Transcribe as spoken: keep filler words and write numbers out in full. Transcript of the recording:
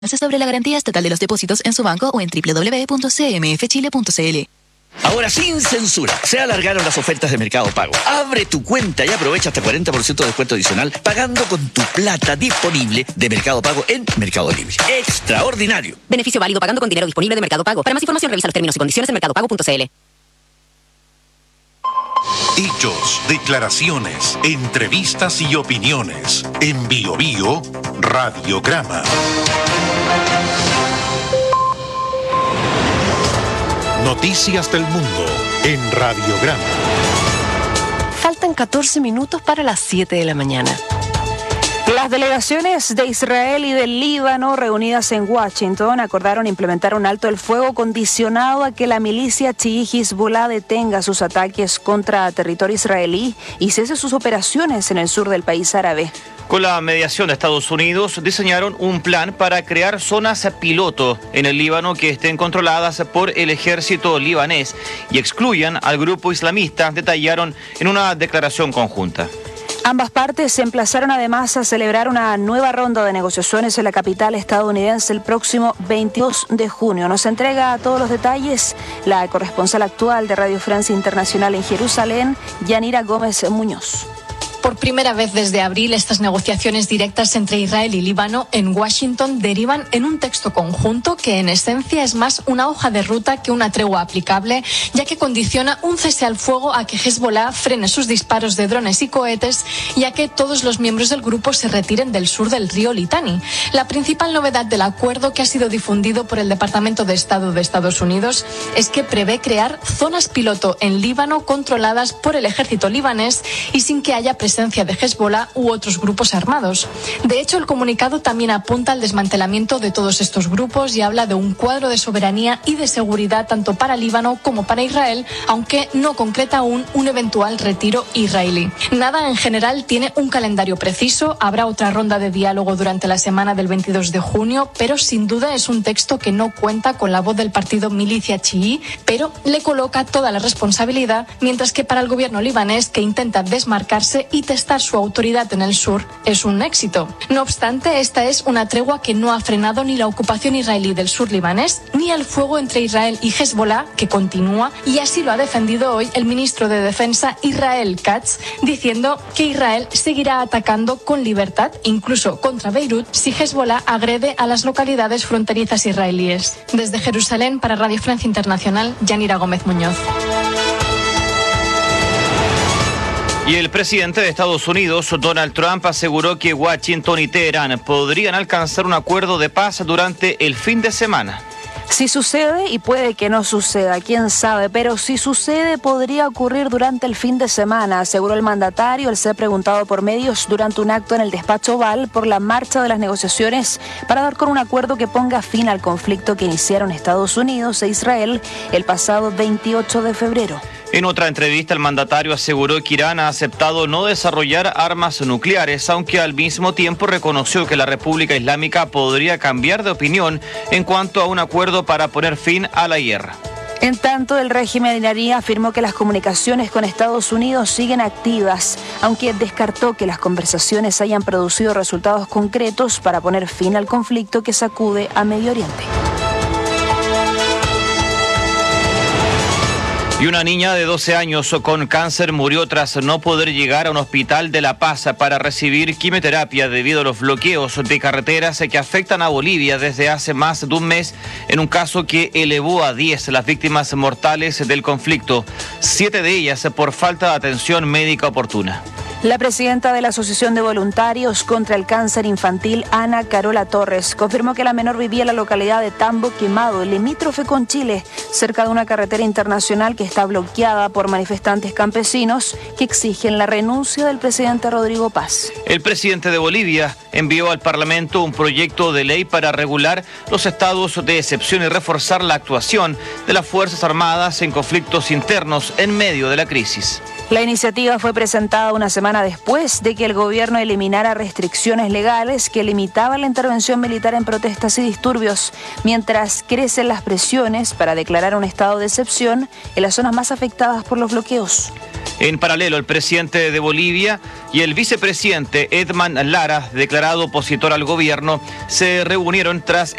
sobre la garantía estatal de los depósitos en su banco o en doble u doble u doble u punto c m f chile punto c l. Ahora sin censura, se alargaron las ofertas de Mercado Pago. Abre tu cuenta y aprovecha hasta cuarenta por ciento de descuento adicional pagando con tu plata disponible de Mercado Pago en Mercado Libre. ¡Extraordinario! Beneficio válido pagando con dinero disponible de Mercado Pago. Para más información revisa los términos y condiciones en mercado pago punto c l. Hechos, declaraciones, entrevistas y opiniones. En Bio Bio, Radiograma. Noticias del mundo en Radiograma. Faltan catorce minutos para las siete de la mañana. Las delegaciones de Israel y del Líbano reunidas en Washington acordaron implementar un alto el fuego condicionado a que la milicia chií Hezbollah detenga sus ataques contra territorio israelí y cese sus operaciones en el sur del país árabe. Con la mediación de Estados Unidos, diseñaron un plan para crear zonas piloto en el Líbano que estén controladas por el ejército libanés y excluyan al grupo islamista, detallaron en una declaración conjunta. Ambas partes se emplazaron además a celebrar una nueva ronda de negociaciones en la capital estadounidense el próximo veintidós de junio. Nos entrega todos los detalles la corresponsal actual de Radio Francia Internacional en Jerusalén, Yanira Gómez Muñoz. Por primera vez desde abril, estas negociaciones directas entre Israel y Líbano en Washington derivan en un texto conjunto que en esencia es más una hoja de ruta que una tregua aplicable, ya que condiciona un cese al fuego a que Hezbollah frene sus disparos de drones y cohetes y a que todos los miembros del grupo se retiren del sur del río Litani. La principal novedad del acuerdo, que ha sido difundido por el Departamento de Estado de Estados Unidos, es que prevé crear zonas piloto en Líbano controladas por el ejército libanés y sin que haya presencia de Hezbollah u otros grupos armados. De hecho, el comunicado también apunta al desmantelamiento de todos estos grupos y habla de un cuadro de soberanía y de seguridad tanto para Líbano como para Israel, aunque no concreta aún un eventual retiro israelí. Nada en general tiene un calendario preciso, habrá otra ronda de diálogo durante la semana del veintidós de junio, pero sin duda es un texto que no cuenta con la voz del partido milicia chií, pero le coloca toda la responsabilidad, mientras que para el gobierno libanés, que intenta desmarcarse y testar su autoridad en el sur, es un éxito. No obstante, esta es una tregua que no ha frenado ni la ocupación israelí del sur libanés, ni el fuego entre Israel y Hezbollah, que continúa, y así lo ha defendido hoy el ministro de Defensa Israel Katz, diciendo que Israel seguirá atacando con libertad, incluso contra Beirut, si Hezbollah agrede a las localidades fronterizas israelíes. Desde Jerusalén, para Radio Francia Internacional, Yanira Gómez Muñoz. Y el presidente de Estados Unidos, Donald Trump, aseguró que Washington y Teherán podrían alcanzar un acuerdo de paz durante el fin de semana. Si sucede, y puede que no suceda, quién sabe, pero si sucede podría ocurrir durante el fin de semana, aseguró el mandatario al ser preguntado por medios durante un acto en el despacho Oval por la marcha de las negociaciones para dar con un acuerdo que ponga fin al conflicto que iniciaron Estados Unidos e Israel el pasado veintiocho de febrero. En otra entrevista, el mandatario aseguró que Irán ha aceptado no desarrollar armas nucleares, aunque al mismo tiempo reconoció que la República Islámica podría cambiar de opinión en cuanto a un acuerdo para poner fin a la guerra. En tanto, el régimen iraní afirmó que las comunicaciones con Estados Unidos siguen activas, aunque descartó que las conversaciones hayan producido resultados concretos para poner fin al conflicto que sacude a Medio Oriente. Y una niña de doce años con cáncer murió tras no poder llegar a un hospital de La Paz para recibir quimioterapia debido a los bloqueos de carreteras que afectan a Bolivia desde hace más de un mes, en un caso que elevó a diez las víctimas mortales del conflicto, siete de ellas por falta de atención médica oportuna. La presidenta de la Asociación de Voluntarios contra el Cáncer Infantil, Ana Carola Torres, confirmó que la menor vivía en la localidad de Tambo Quemado, limítrofe con Chile, cerca de una carretera internacional que está bloqueada por manifestantes campesinos que exigen la renuncia del presidente Rodrigo Paz. El presidente de Bolivia envió al Parlamento un proyecto de ley para regular los estados de excepción y reforzar la actuación de las Fuerzas Armadas en conflictos internos en medio de la crisis. La iniciativa fue presentada una semana después de que el gobierno eliminara restricciones legales que limitaban la intervención militar en protestas y disturbios, mientras crecen las presiones para declarar un estado de excepción en las zonas más afectadas por los bloqueos. En paralelo, el presidente de Bolivia y el vicepresidente Edman Lara, declarado opositor al gobierno, se reunieron tras